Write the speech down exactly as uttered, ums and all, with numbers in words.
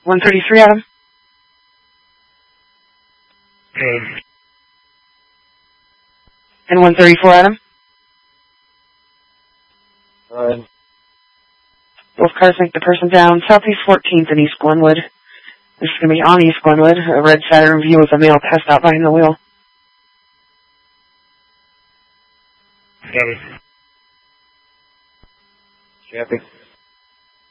one thirty-three, Adam. Good. And one thirty-four, Adam. Alright. Both cars make the person down. Southeast fourteenth and East Glenwood. This is going to be on East Glenwood. A red Saturn View with a male passed out behind the wheel. Copy. Copy.